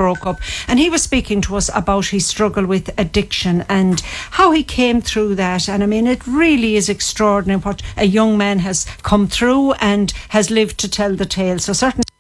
broke up, and he was speaking to us about his struggle with addiction and how he came through that. And I mean, it really is extraordinary what a young man has come through and has lived to tell the tale. So certainly